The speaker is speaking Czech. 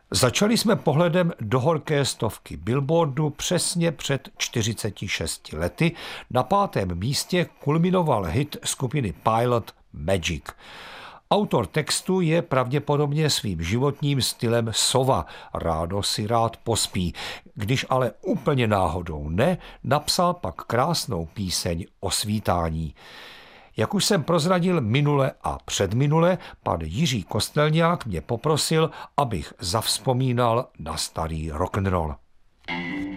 Začali jsme pohledem do horké stovky Billboardu přesně před 46 lety. Na 5. místě kulminoval hit skupiny Pilot Magic. Autor textu je pravděpodobně svým životním stylem sova. Rádo si rád pospí. Když ale úplně náhodou ne, napsal pak krásnou píseň o svítání. Jak už jsem prozradil minule a předminule, pan Jiří Kostelňák mě poprosil, abych zavzpomínal na starý rock'n'roll.